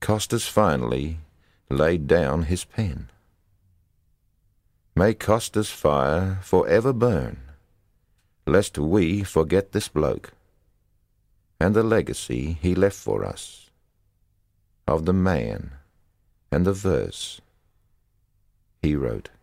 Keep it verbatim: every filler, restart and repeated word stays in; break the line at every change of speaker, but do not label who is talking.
Costas finally laid down his pen. May Costas' fire forever burn, lest we forget this bloke, and the legacy he left for us, of the man and the verse he wrote.